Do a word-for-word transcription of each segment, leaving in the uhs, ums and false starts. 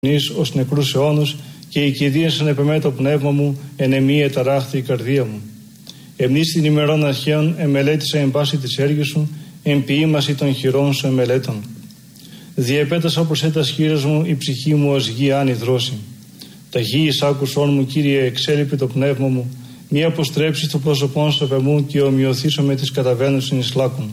ως νεκρούς αιώνους και η κηδείασαν επεμέ το πνεύμα μου, εν εμή εταράχθη η καρδία μου. Εμείς την ημερών αρχαίων εμελέτησα εν πάση της έργης σου, εν ποιήμαση των χειρών σου εμελέτων. Διεπέτασα προς έτας χείρας μου η ψυχή μου ως γη άνη δρόση. Τα γη εις άκουσόν μου, Κύριε, εξέλιπε το πνεύμα μου, μη αποστρέψεις το πρόσωπόν σου επ' μου και ομοιωθήσω με τις καταβαίνουσιν εις λάκων.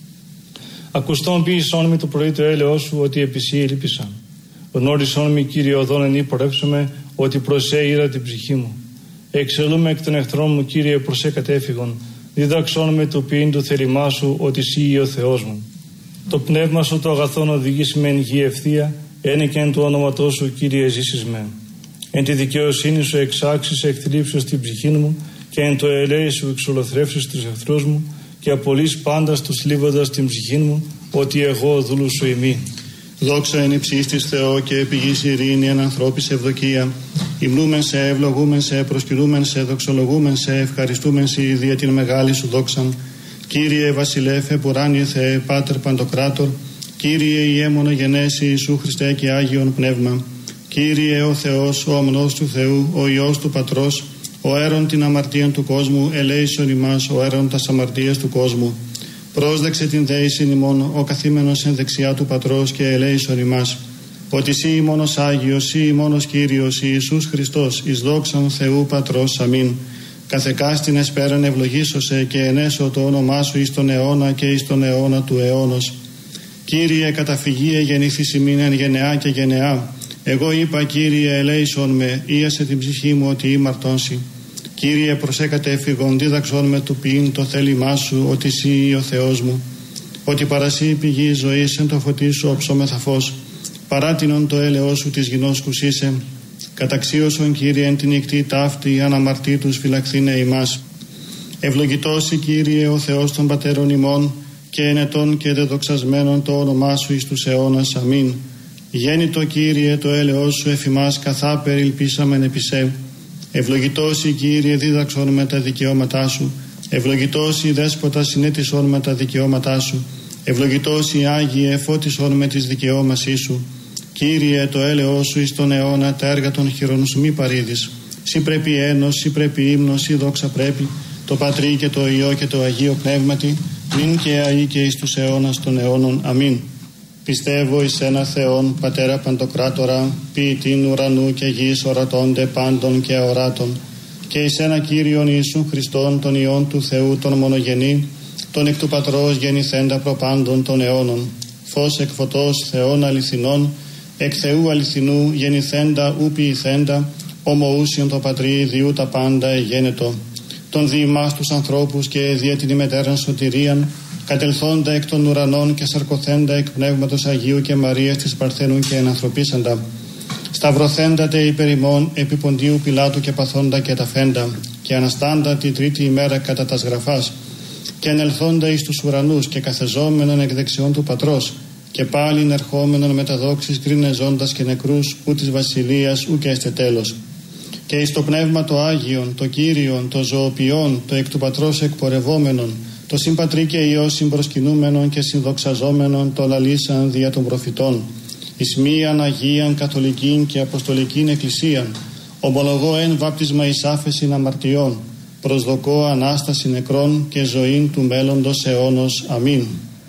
Ακουστόν ποιησόν με το πρωί το έλεος σου, ότι επί σύ ελπίσα. Γνώρισόν με, Κύριε, οδόν εν πορεύσομαι, ότι προς σε ήρα την ψυχή μου. Εξελούμε εκ των εχθρών μου, Κύριε, προς σε κατέφυγον. Δίδαξόν με το ποιήν του θέλημά σου, ότι σύ ο Θεός μου. Το πνεύμα σου το αγαθόν οδηγείς με εν γη ευθεία, ένε και εν του όνοματός σου, Κύριε, ζήσεις με. Εν τη δικαιοσύνη σου εξάξεις εκθλίψεως την ψυχή μου, και εν το ελέη σου εξολοθρεύσεις τους εχθρούς μου, και απολύς πάντας τους θλίβοντας την ψυχή μου, ότι εγώ δούλου σου ημί. Δόξα εν υψίστης Θεό και επιγής ειρήνη εν ανθρώπης ευδοκία. Υμνούμεν σε, ευλογούμεν σε, προσκυνούμεν σε, δοξολογούμεν σε, ευχαριστούμεν σε δια την μεγάλη σου δόξαν. Κύριε Βασιλεύ, επουράνιε Θεέ, Πάτερ Παντοκράτορ, Κύριε Ιέμονα γενέσει Ιησού Χριστέ και Άγιον Πνεύμα. Κύριε ο Θεός, ο ομνός του Θεού, ο Υιός του Πατρός, ο έρων την αμαρτίαν του κόσμου, ελέησον ημάς, ο έρων τας αμαρτίας του κόσμου. Πρόσδεξε την δέησιν ημών, ο καθήμενος εν δεξιά του Πατρός και ελέησον ημάς. Ότι σύ ημώνος Άγιος, σύ ημώνος Κύριος, Ιησούς Χριστός, εις δόξαν Θεού Πατρός, αμήν. Καθεκάστην εσπέραν ευλογήσωσε και ενέσω το όνομά σου εις τον αιώνα και εις τον αιώνα του αιώνος. Κύριε, καταφυγίε γεννήθης ημίν εν γενεά και γενεά. Εγώ είπα, Κύριε, ελέησον με, ίασε την ψυχή μου ότι ήμαρτόνσι. Κύριε, προσέκατε εφηγον, δίδαξον με του ποιήν το θέλημά σου, ότι σύ ο Θεός μου. Ότι παρασύ πηγή ζωής εν το φωτί σου οψόμεθα φως. Παράτινον το έλεος σου της γινώσκους είσαι. Καταξίωσον, Κύριε, εν την νυχτή ταύτη αναμαρτήτους φυλαχθήνε ημάς. Ευλογητός, Κύριε, ο Θεός των πατέρων ημών, και ενετών και δεδοξασμένων το όνομά σου εις τους αιώνας. Αμήν. Γέννητο, Κύριε, το έλεος σου εφ' ημάς καθά περιλπίσαμεν επί σε. Ευλογητός, Κύριε, δίδαξον με τα δικαιώματά σου. Ευλογητός, Δέσποτα, συνέτησον με τα δικαιώματά σου. Ευλογητός, Άγιε, φώτισον με τις δικαιώμασή σου. Κύριε, το έλεος σου εις τον αιώνα, τα έργα των χειρών σου μη παρήδεις. Σύ πρέπει ένος, σύ πρέπει ύμνος, σύ δόξα πρέπει, το Πατρί και το Υιό και το Αγίο Πνεύματι, νυν και αεί και εις τους αιώνας των αιώνων. Αμήν. Πιστεύω εις ένα Θεόν, Πατέρα Παντοκράτορα, ποιητήν ουρανού και γης, ορατώνται πάντων και αοράτων, και εις ένα Κύριον Ιησούν Χριστόν, τον Υιόν του Θεού, τον μονογενή, τον εκ του Πατρός γεννηθέντα προπάντων των αιώνων, φως εκ φωτός Θεών αληθινών, εκ Θεού αληθινού γεννηθέντα ου ποιηθέντα, ομοούσιον το Πατρί διού τα πάντα εγένετο, τον δι' ημάς τους ανθρώπους και δια την ημετέραν σωτηρίαν, κατελθόντα εκ των ουρανών και σαρκωθέντα εκ Πνεύματος Αγίου και Μαρίας της Παρθένου και ενανθρωπίσαντα, σταυρωθέντατε υπερ ημών επί Ποντίου Πιλάτου και παθόντα και ταφέντα, και αναστάντα τη τρίτη ημέρα κατά τας γραφάς, και ανελθόντα εις τους ουρανούς και καθεζόμενον εκ δεξιών του Πατρός, και πάλιν ερχόμενον με τα δόξης κρίνεζόντας και νεκρούς, ου της βασιλείας ου και έστε τέλος. Και εις το Πνεύμα το Άγιον, το Κύριον, το ζωοποιόν, το εκ του Πατρός εκπορευόμενον, το συμπατρί και Υιό συμπροσκυνούμενον και συνδοξαζόμενον, το λαλήσαν δια των προφητών, εις μίαν Αγίαν Καθολικήν και Αποστολικήν Εκκλησίαν, ομολογώ εν βάπτισμα εις άφεσιν αμαρτιών, προσδοκώ Ανάσταση νεκρών και ζωήν του μέλλοντος αιώνος. Αμήν.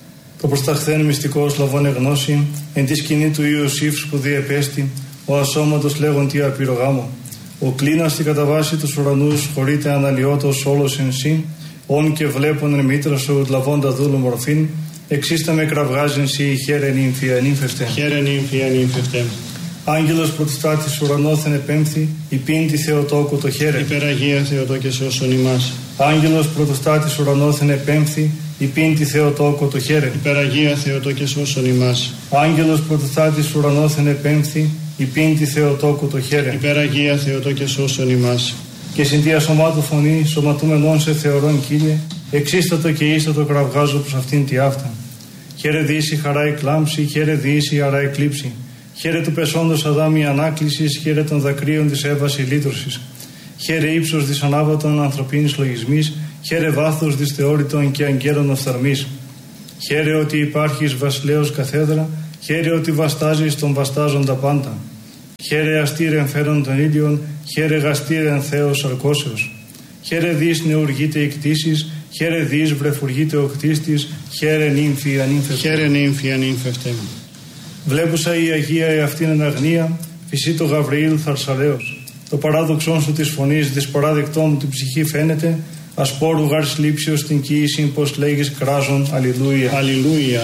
Το προσταχθέν μυστικός λαβώνε γνώση, εν τη σκηνή του Ιωσήφ σπουδή επέστη, ο ασώματος λέγον τι απειρογάμο. Ο κλίνας στην καταβάση τους ουρανούς χωρείται αναλυότος όλος εν σύ, όν και βλέπον εν μήτρα σου λαβώντα δούλου μορφήν, εξίστα με κραυγάζεν σύ χαίρεν ύμφη ανήμφευτε. Χαίρεν ύμφη ανήμφευτε. Άγγελος πρωτοστάτης ουρανόθεν επέμφθη, υπήν τη Θεοτόκου το χαίρε. Υπεραγία Θεοτόκε σώσον ημάς. Άγγελος πρωτοστάτης ουρανόθεν επέμφθη, υπήν τη Θεοτόκου το χαίρε. Υπεραγία Θεοτόκε σώσον ημάς. Άγγελος πρωτοστάτης ουρανόθεν επέμφθη, υπήν τη Θεοτόκου το χαίρε. Υπεραγία Θεοτόκε σώσον ημάς. Και συν τη ασωμάτου φωνή, σωματούμενον σε θεωρών, Κύριε, εξίστατο και ίστατο κραυγάζω προς αυτήν τη αυτά. Χαίρε διήσει χαρά εκλάμψη, χαίρε διήσει χαρά εκλείψη. Χαίρε του πεσόντος Αδάμ η ανάκλησης, χαίρε των δακρύων της Εύας η λύτρωσης. Χαίρε ύψος της ανάβατων ανθρωπίνης λογισμής, χαίρε βάθος της θεώρητων και αγγέλων οφθαλμής. Χαίρε ότι υπάρχεις βασιλέως καθέδρα, χαίρε ότι βαστάζεις τον βαστάζοντα πάντα. Χαίρε αστήρεν φέρον των ήλιων, χαίρε γαστήρεν Θεός αρκώσεως. Χαίρε δις νεουργείται η κτήσης, χαίρε δις βρεφουργείται ο κτίστης, χαίρε νύμφη ανήμφευτε. Χαίρε νύμφη ανήμφευτε. Βλέπουσα η Αγία εαυτήν εν αγνία, φυσί το Γαβριήλ θαρσαλέως. Το παράδοξόν σου της φωνής, δυσπαράδεκτό μου την ψυχή φαίνεται, ασπόρου γάρ λήψεως την κοίησιν, πως λέγεις κράζον, αλληλούια. Αλληλούια.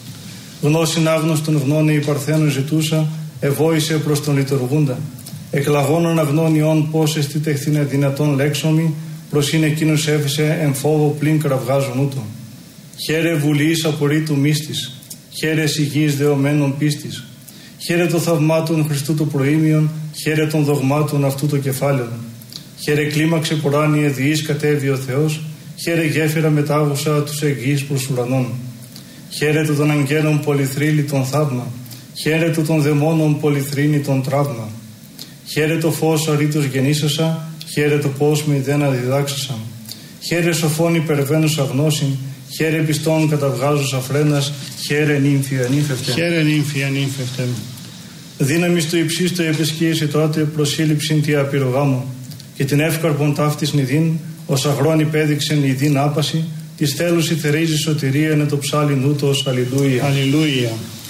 Γνώσιν άγνωστον γνώνε η Παρθένων ζητούσα, ευόησε προς τον λειτουργούντα. Εκλαγών αναγνώνιον πώς εστι τεχθήνε δυνατόν λέξομη, προς είναι εκείνος έφυσε εν φόβο πλην κραυγάζον ούτω. Χαίρε βουλής απορρίτου μίστης, χαίρε σιγής δεωμένων πίστης. Χαίρε το θαυμάτων Χριστού το προήμιον, χαίρε των δογμάτων αυτού το κεφάλαιο. Χαίρε κλίμαξε ποράνιε διείς κατέβη ο Θεός, χαίρε γέφυρα μετάγουσα τους εγγύς προς ουρανών. Χαίρε το των αγγέλων πολυθρύλι τον θαύμα, χαίρε το των δαιμόνων πολυθρύνη τον τραύμα. Χαίρε το φως αρήτως γεννήσασα, χαίρε το πώς με ιδένα διδάξασα. Χαίρε σοφών υπερβαίνουσα γνώσιν, χαίρε πιστών καταβγάζουσα φρένας, χαίρε νύμφη ανήμφευτε. Χαίρε νύμφη ανήμφευτε. Δύναμις του υψίστου επισκίεση τότε προσήλυψην τη απειρογάμου, και την εύκαρπον ταύτης νηδίν, ως αγρόν υπέδειξεν νηδίν άπαση, της θέλους η θερίζει σωτηρία είναι το ψάλιν ούτως, αλληλούια. Αλληλούια.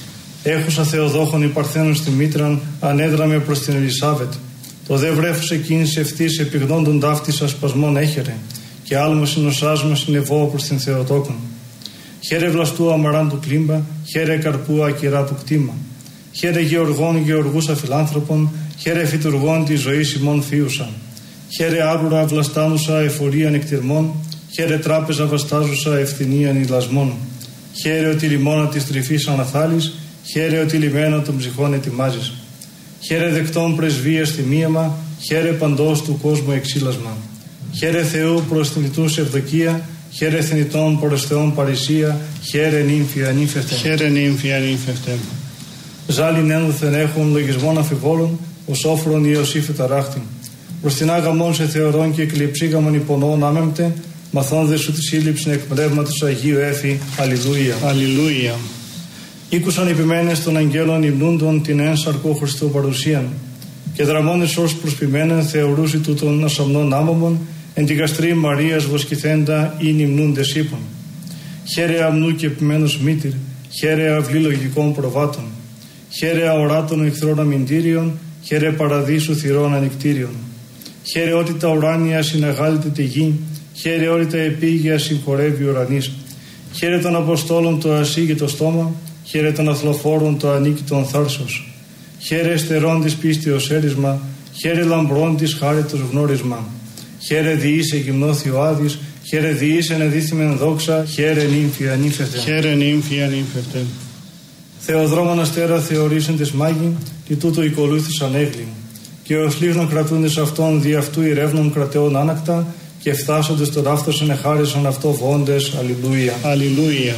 Έχουσα Θεοδόχων η Παρθένων στη μήτραν, ανέδραμε προς την Ελισάβετ. Το δε βρέφος εκείνης ευθύς επιγνώντων ταύτης ασπασμών έχερε, και άλμος νοσάσμα συνεβώ προς την Θεοτόκον. Χαίρε βλαστού αμαράν του κλίμπα, χαίρε καρπού ακυρά του κτήμα. Χαίρε γεωργών γεωργούσα φιλάνθρωπων, χαίρε φυτουργών τη ζωή ημών φίουσα. Χαίρε άγουρα βλαστάνουσα εφορίαν εκτιρμών, χαίρε τράπεζα βαστάζουσα ευθυνίαν ηλασμών. Χαίρε ότι λιμώνα τη τρυφή αναθάλεις, χαίρε ότι λιμένα των ψυχών ετοιμάζεις. Χαίρε δεκτών πρεσβείας θυμίαμα, χαίρε παντός του κόσμου εξήλασμα. Χαίρε Θεού προς την λιτούς ευδοκία, χαίρε θνητών προς Θεόν παρησία, χαίρε νύμφη ανήμφευτε. Χαίρε νύμφη ανήμφευτε. Ζάλιν ένδοθεν έχουν λογισμών αμφιβόλων, ως όφρον Ιωσήφ ταράχτην. Προς την άγαμον σε θεωρών και εκλειψήγαμον υπονών άμεμπτε, μαθών δε σου τη σύλληψην εκ πνεύματος Αγίου έφη, αλληλούια. Αλληλούια. Ήκουσαν επιμένες των αγγέλων υμνούντων την ένσαρκο Χριστού παρουσίαν, και δραμώνες ως προσποιμένεν θεωρούσι τούτων ασαμνών άμαμον, εν τη γαστρή Μαρίας βοσκηθέντα ή υμνούντες ύπων. Χαίρε αμνού και επιμένους μήτηρ, χαίρε αυλή λογικών προβάτων. Χαίρε αοράτων εχθρών αμυντήριων, χαίρε παραδείσου θυρών ανοιχτήριων. Χαίρε ότι τα ουράνια συναγάλεται τη γη, χαίρε ότι τα επίγεια συγχωρεύει ουρανής. Χαίρε των Αποστόλων το ασύγητο στόμα, χαίρε των αθλοφόρων το ανίκητον θάρσος. Χαίρε εστερών της πίστεως έρισμα, χαίρε λαμπρών της χάριτος γνώρισμα. Χαίρε διήσε γυμνώθη ο Άδης, χαίρε διήσε ενεδίθημεν δόξα, χαίρε νύμφη ανήμφευτε. Χαίρε νύμφη ανήμφευτε. Θεοδρόμων αστέρα θεωρήσεν της μάγιν, και τούτο οικολούθησαν έγλην. Και ως λίγνων κρατούντες αυτών δι' αυτού ηρεύνων κρατεών άνακτα, και φτάσοντες τον άφθοσεν εχάρισαν αυτό βοώντες, αλληλούια. Αλληλούια.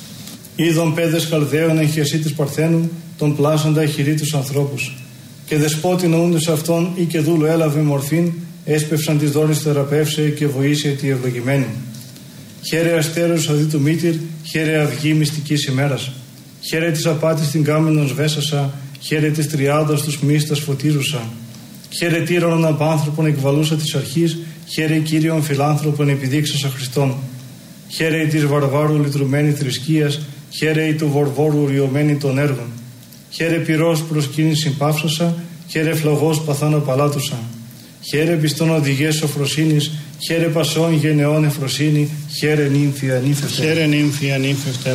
Είδων πέδες Καλδαίων εν χεσί της Παρθένου, τον πλάσαντα χειρί τους ανθρώπους. Και δεσπότη νοούντες αυτών ή και δούλου έλαβε μορφήν, έσπευσαν της δόλης θεραπεύσε και βοήσε τη ευλογημένη. Χαίρε αστέρος αδί του μήτηρ, χαίρε αυγή μυστικής ημέρας. Χαίρε της απάτης την κάμινον σβέσασα, χαίρε της τριάδας τους μίστας φωτίζουσα. Χαίρε τύρανον απάνθρωπον εκβαλούσα της αρχής, χαίρε Κύριον φιλάνθρωπον επιδείξασα Χριστόν. Χαίρε της βαρβάρου λυτρουμένη θρησκείας, χαίρε του βορβόρου ριωμένη των έργων. Χαίρε πυρός προσκύνηση πάυσασα, χαίρε φλογός παθάνω παλάτουσα. Χαίρε πιστών οδηγές σοφροσύνης, χαίρε πασών γενεών εφροσύνη, χαίρε νύμφη ανήμφευτε. Χαίρε νύμφη ανήμφευτε.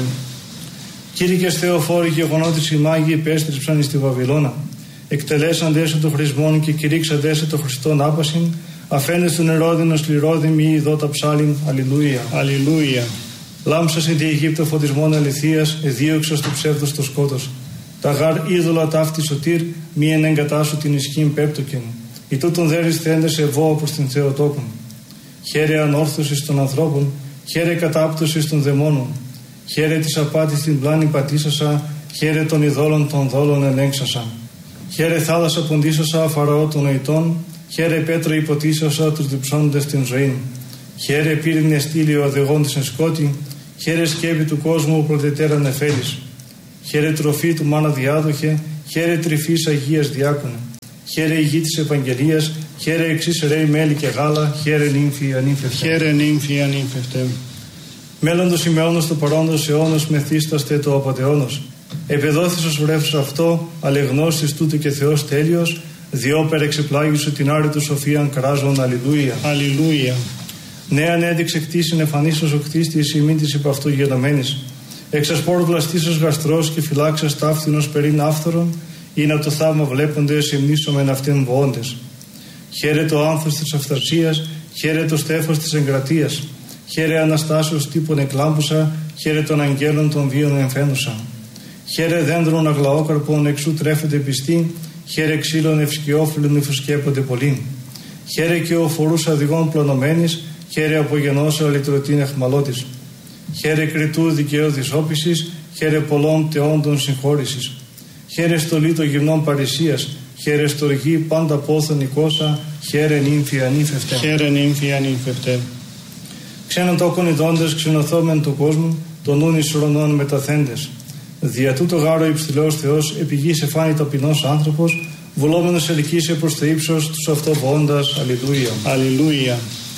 Κήρυκες Θεοφόροι και γονότης οι μάγοι επέστρεψαν εις τη Βαβυλώνα. Εκτελέσαντες σε το χρησμόν και κηρύξαντες σε το Χριστόν άπασιν, αφένες του νερόδινο σκληρόδι μη ειδώτα ψάλιν, αλληλούια. Αλληλούια. Λάμψασε τη Αιγύπτο φωτισμόν αληθείας, εδίωξας του ψεύδος το σκότος. Τα γάρ είδωλα ταύτη σωτήρ, μη εν εγκατάσου την ισχύν πέπτοκεν. Η τούτον δέρεις θέντες ευώ προς την Θεοτόκον. Χαίρε ανόρθωσης των ανθρώπων, χαίρε κατάπτωσης των δαιμόνων. Χαίρε της απάτης την πλάνη πατήσασα, χαίρε των ειδόλων των δόλων ελέγξασα. Χαίρε θάλασσα ποντίσασα φαραώ των νοητών, χαίρε πέτρο υποτίσασα τους διψώντες την ζωή. Χαίρε πύρινε στήλη ο αδεγών της εν σκότη, χαίρε σκέπη του κόσμου προτετέρα νεφέλης. Χαίρε τροφή του μάνα διάδοχε, χαίρε τρυφής Αγίας διάκονε. χαίρε η γη της Ευαγγελίας, χαίρε εξής ρέει μέλι και γάλα, χαίρε νύμφη ανήφευτε. Χαίρε νύμφη ανήφευτε. Μέλλοντος ημεώνος του παρόντος αιώνος μεθύσταστε το απατεώνος. Επεδόθησος βρέφους αυτό, αλεγνώστης τούτου και Θεός τέλειος, διόπερ εξεπλάγησου την άρη του σοφίαν κράζον, αλληλούια. Αλληλούια. Νέαν έδειξε κτήσιν εφανίσος ο κτίστης ημίν της υπ' αυτού γενομένης. Εξασπόρου βλαστήσος γαστρός και φυλάξας ταύθυνος περίν άφθορον, ή να το θαύμα βλέποντες υμνήσομεν αυτήν βοώντες. Χαίρε το άνθος της αυθαρσίας, χαίρε το στέφος της εγκρατείας. Χαίρε Αναστάσεως τύπων εκλάμπουσα, χαίρε των αγγέλων των βίων εμφαίνουσα. Χαίρε δέντρων αγλαόκαρπων εξού τρέφεται πιστή, χαίρε ξύλων ευσκιόφυλλων υφουσκέπονται πολύ. Χαίρε και ο φορούς αδυγών πλωνωμένης, χαίρε απογενώσα λυτρωτήν εχμαλώτης. Χαίρε κριτού δικαίου δυσόπισης, χαίρε πολλών τεόντων συγχώρησης. Χαίρε στολή των γυμνών παρησίας, χαίρε στοργή πάντα πόθον οικόσα, χαίρε νύμφη ανήφευτε. Χαίρε νύμφη ανήφευτε. Ξένων τόκων ειδώντες ξενωθόμεν του κόσμου, των νουν εις ουρανών μεταθέντες. Δια τούτο γάρο υψηλός Θεός, επί γης εφάνη ταπεινός άνθρωπος, βουλόμενος ελκύσε προς το ύψος τους αυτοβοώντας. Αλληλούια. Αλληλούια.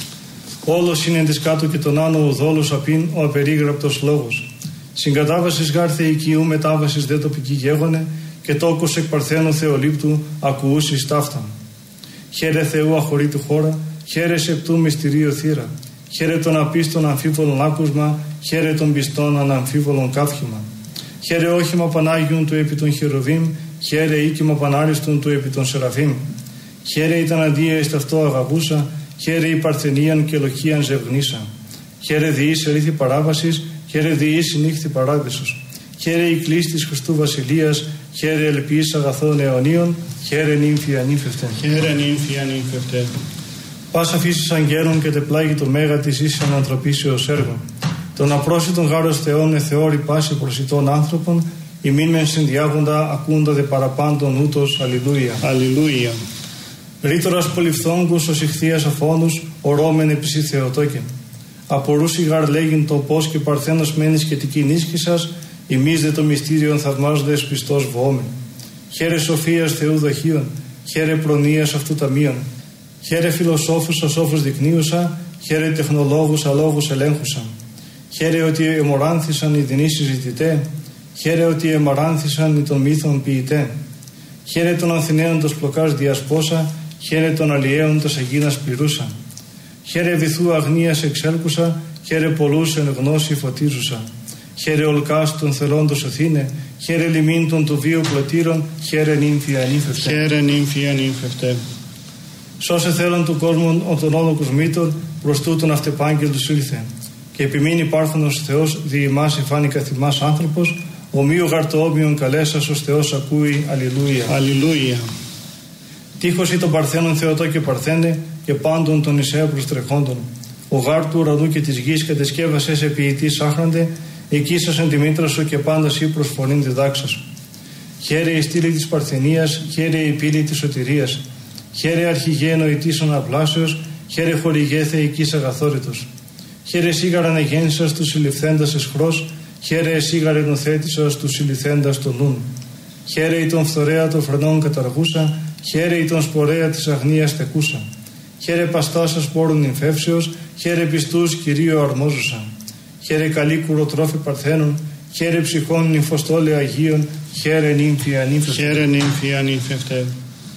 Όλος είναι της κάτω και τον άνω ουδόλους απειν ο απερίγραπτος λόγος. Συγκατάβασης γάρ θεϊκίου, μετάβασης δε τοπική γέγονε, και τόκος εκ παρθένου Θεολήπτου ακουούσεις ταύταν. Χαίρε Θεού αχωρήτου χώρα, χαίρε σεπτού μυστηρίου θύρα. Χαίρε των απίστων αμφίβολων άκουσμα, χαίρε των πιστών αναμφίβολων καύχημα. Χαίρε όχημα Πανάγιον του επί των χερουβίμ, χαίρε οίκημα Πανάριστον του επί των Σεραφείμ. Χαίρε ήταν αντία εις ταυτό αγαπούσα, χαίρε η παρθενίαν και λοχίαν ζευγνήσα. Χαίρε διής ερήθη παράβασης, χαίρε διής συνύχθη παράδεισος. Χαίρε η κλής της Χριστού Βασιλείας, χαίρε ελπίς αγαθών αιωνίων, χαίρε νύμφη ανήφευτε. Χαίρε νύμφη ανήφευτε. Πάσα φύσης αγγέλων και τεπλάγει το μέγα της ίσης ανθρωπίσεως έργων. Τον απρόσιτον γάρος Θεόν εθεώρη πάση προσιτών άνθρωπων, ημίν μεν συνδιάγοντα ακούντα δε παραπάντων ούτως. Αλληλούια. Αλληλούια. Ρήτορας πολυφθόγκους ως ηχθείας αφώνους, ορώμεν επισή Θεοτόκεν. Απορούσι γαρ λέγειν το πώς και παρθένος μένεις και τική νίσκη σας, ημείς δε το μυστήριον θαυμάζοντες πιστός βοόμεν. Χαίρε σοφίας Θεού δοχείων, χαίρε προνοίας αυτού ταμείων. Χαίρε φιλοσόφους ο σόφους δεικνύουσα, χαίρε τεχνολόγους αλόγους ελέγχουσα. Χαίρε ότι εμοράνθησαν οι δεινοί συζητητέ, χαίρε ότι εμαράνθησαν οι των μύθων ποιητέ. Χαίρε των Αθηναίων τος πλοκάς διασπόσα, χαίρε των αλλιέων τος αγίνας πληρούσα. Χαίρε βυθού αγνίας εξέλκουσα, χαίρε πολλούς εν γνώση φωτίζουσα. Χαίρε ολκάς των θελόντος Αθήνε, χαίρε λιμήν των του βίου πλωτήρων, χαίρε νύμφη ανήφευτε. Χαίρε νύμφη ανήφευτε. Σώσε θέλον του κόσμου ο των όλοκους μήτων, προς τούτον αυτεπάγγελτος ήλθε. Και επιμείνει υπάρχονος Θεός δι' ημάς εφάνει καθημάς άνθρωπος, ομοίου γαρτοόμοιον καλέσας ως Θεός ακούει. Αλληλούια. Αλληλούια. Τείχος ή των Παρθένων Θεοτό και Παρθένε, και πάντων των Ισαίων προστρεχόντων. Ο γάρ του ουρανού και της γης κατεσκεύασες επί ητής άχραντε, εκείσασεν τη μήτρα σου και πάντα σύ προσφωνήν διδάξας. Χαίρε η στήλη της Παρθενίας, χαίρε η πύλη της σωτηρίας. Χαίρε αρχηγέ εννοητής αναπλάσεως, χαίρε χορηγέ θεϊκής αγαθόρητος. Χαίρε σίγαρα ανεγέννησας του συλληφθέντας εσχρός, χαίρε σίγαρα ενοθέτησας του συλληφθέντας των νουν. Χαίρε η τον φθορέα των φρενών καταργούσα, χαίρε η τον σπορέα της αγνίας τεκούσα. Χαίρε παστάσα σπόρων νυμφεύσεως, χαίρε πιστούς Κυρίου αρμόζουσα. Χαίρε καλή κουροτρόφη Παρθένων, χαίρε ψυχών νυμφοστόλε Αγίων, χαίρε νύμφη ανήφευτε. Χαίρε νύμφη ανήφευτε.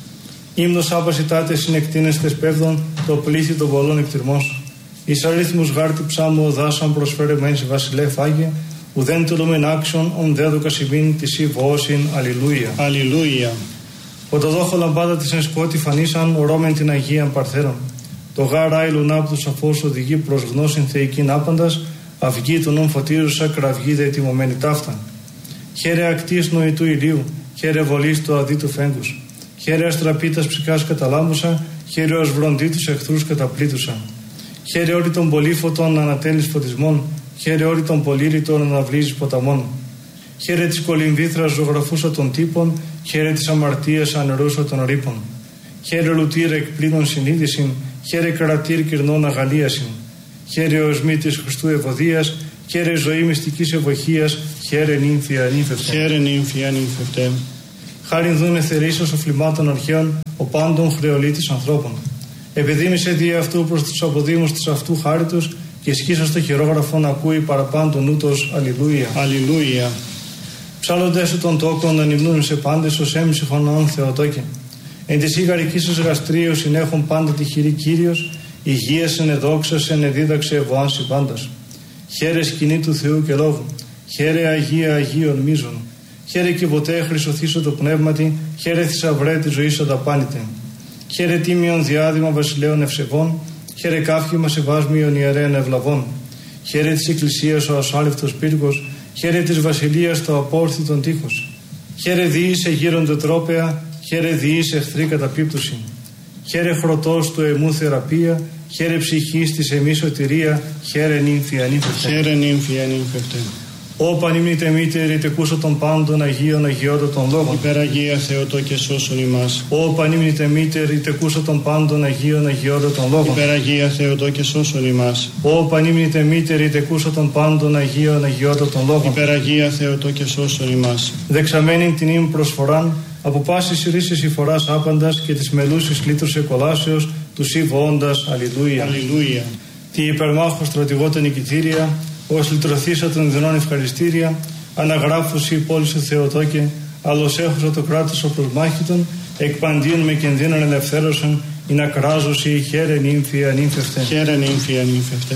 Ύμνος άπασιτάτε συνεκτίνεστες πέφτων, το πλήθη των πολλών εκτιρμός. Εις αρίθμους γάρτη ψάμου οδάσαν προσφέρε μεν σε βασιλεύ Άγιε, ουδέν τελούμεν άξιον ον δέδοκα σημείν της ή βοώσιν. Αλληλούια. Αλληλούια. Οτοδόχο λαμπάδα της εν σκότη φανίσαν, ορώμεν την Αγίαν Παρθέρων. Το γάρ άιλουν άπ' του σαφώς οδηγεί προς γνώσιν θεϊκήν άπαντας, αυγή του νουν φωτίζουσα, κραυγή δε ετοιμωμένη ταύταν. Χαίρε ακτής νοητού ηλίου, χαίρε βολής του αδίτου φέγγους. Χαίρε αστραπίτας ψυχάς καταλάμουσα, χαίρε ως βροντίτους εχθρούς καταπλήτουσα. Χαίρε όλη των πολύφωτων ανατέλεις φωτισμών, χαίρε όλη των πολύρητων αναβλύζεις ποταμών. Χαίρε της κολυμβήθρας ζωγραφούσα των τύπων, χαίρε της αμαρτίας ανερούσα των ρήπων. Χαίρε λουτήρ εκπλήνων συνείδησιν, χαίρε κρατήρ κυρνών αγαλίασιν. Χαίρε οσμή της Χριστού ευωδίας, χαίρε ζωή μυστικής ευωχίας, χαίρε νύμφη ανήφευτε. Χαίρε νύμφη ανήφευτε. Χάριν δούνε θερίσας οφλημάτων αρχαίων, ο πάντων χρεολύτης ανθρώπων. Επιδήμησε δι' αυτού προς τους αποδήμους της αυτού χάριτος και ισχύσα στο χειρόγραφο να ακούει παραπάνω νούτος. Αλληλούια. Αλληλούια. Ψάλλοντες σου των τόκων να νυμνούν σε πάντες ως έμψυχον όν Θεοτόκε. Εν της ήγαρικής σας γαστρίου συνέχουν πάντα τη χειρή Κύριος, υγείας εν εδόξας εν εδίδαξε ευωάνση πάντας. Χαίρε σκηνή του Θεού και Λόγου, χαίρε Αγία Αγίων μίζων, χαίρε και ποτέ χρυσοθήσω το πνεύματι, χαίρε θησαυρέ τη ζωή αδαπάνητε. Χαίρε τίμιον διάδημα βασιλέων ευσεβών, χαίρε κάφημα σεβάσμιον ιερέων ευλαβών. Χαίρε της Εκκλησίας ο ασάλευτος πύργος, χαίρε της βασιλείας το απόρθητον τείχος. Χαίρε διήσε γύρονται τρόπεα, χαίρε διήσε εχθρή καταπίπτωση. Χαίρε χρωτός του εμού θεραπεία, χαίρε ψυχής της εμεί σωτηρία, χαίρε νύμφη ανήφευτε. Χαίρε νύμφη ανήφευτε. Ω πανύμνητε μήτερη τεκούσα των πάντων Αγίων Αγιώτων των Λόγων. Υπεραγία Θεοτό και σώσον ημάς. Ω πανύμνητε μήτερη τεκούσα των πάντων Αγίων Αγιώτων των Λόγων. Υπεραγία Θεοτό και σώσον ημάς. Ω πανύμνητε μήτερη τεκούσα των πάντων Αγίων Αγιώτων των Λόγων. Υπεραγία Θεοτό και σώσον ημάς. Δεξαμένην την ύμ προσφοράν, από πάσης ρίσης υφοράς άπαντας και της μελούσης λύτρωσε κολάσεως, του σύβοοντας. Αλληλούια. Αλληλούια. Τη υπερμάχο στρατηγότα νικητήρια, ως λυτρωθήσα των δινών ευχαριστήρια, αναγράφουσι η πόλη σου Θεοτόκε, άλλος έχουσα το κράτος ο προσμάχητον, εκπαντίον με κινδύνων ελευθέρωσαν, ή να κράζωσι χαίρε νύμφη ανήφευτε. Χαίρε νύμφη ανήφευτε.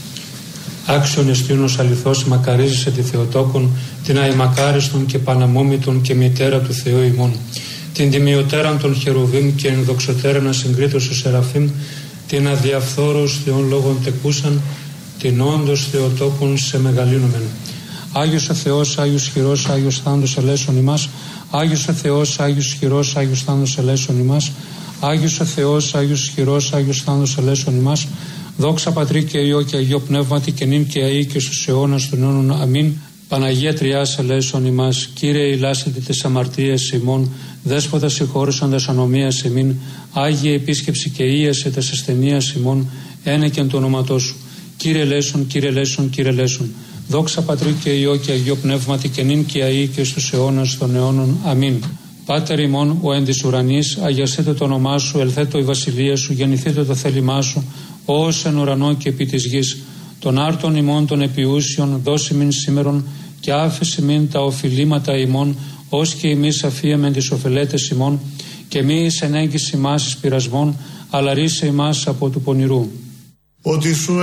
Άξιον εστίωνος αληθώς μακαρίζεσαι τη Θεοτόκον, την αημακάριστον και παναμόμητον και μητέρα του Θεού ημών, την τιμιωτέραν των χερουβίμ και ενδοξωτέραν ασυγκρίτως ο Σεραφείμ, την αδιαφθόρους Θεών λόγων τεκούσαν, την όντως Θεοτόκον σε μεγαλύνομεν. Άγιος ο Θεός, Άγιος χειρός, Άγιος θάντος ελέσον ημάς. Άγιος ο Θεός, Άγιος χειρός, Άγιος θάντος ελέσον ημάς. Άγιος ο Θεός, Άγιος χειρός, Άγιος θάντος ελέσον ημάς. Δόξα Πατρί και Υιό και Αγίο Πνεύματι και νυν και αεί και στους αιώνας των αιώνων. Αμήν. Παναγία Τριάς ελέσον ημάς. Κύριε ηλάσετε τις αμαρτίες ημών. Δέσποτα συγχώρησαντας ανομίας ημίν. Άγιε επίσκεψη και ίασε τας ασθενείας ημών. Ένεκεν το όνοματό σου. Κύριε Λέσον, Κύριε Λέσον, Κύριε Λέσον. Δόξα Πατρί και Υιό και Αγίο Πνεύματι και νυν και αεί και στους αιώνας των αιώνων. Αμήν. Πάτερ ημών, ο εν της ουρανής, αγιαστείτε το όνομά σου, ελθέτω η βασιλεία σου, γεννηθείτε το θέλημά σου, ως εν ουρανό και επί της γης. Των άρτων ημών των επιούσιων, δώσει μην σήμερον, και άφηση μην τα οφειλήματα ημών, ως και εμείς αφίεμεν τις οφελέτες ημών, και μη εις ενέγγιση ημάς εις πειρασμών, αλλά ρίσε ημάς από του πονηρού. Ότι σου